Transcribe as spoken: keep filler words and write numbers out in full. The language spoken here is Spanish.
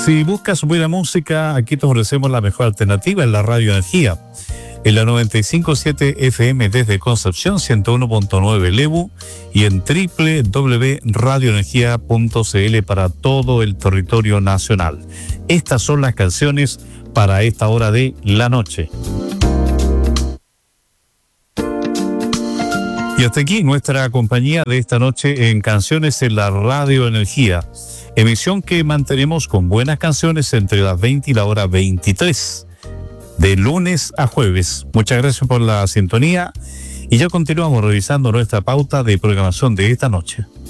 Si buscas buena música, aquí te ofrecemos la mejor alternativa en la Radio Energía. En la noventa y cinco punto siete F M desde Concepción, ciento uno punto nueve Lebu y en doble u doble u doble u punto radio energía punto c l para todo el territorio nacional. Estas son las canciones para esta hora de la noche. Y hasta aquí nuestra compañía de esta noche en Canciones en la Radio Energía. Emisión que mantenemos con buenas canciones entre las veinte y la hora veintitrés. De lunes a jueves. Muchas gracias por la sintonía y ya continuamos revisando nuestra pauta de programación de esta noche.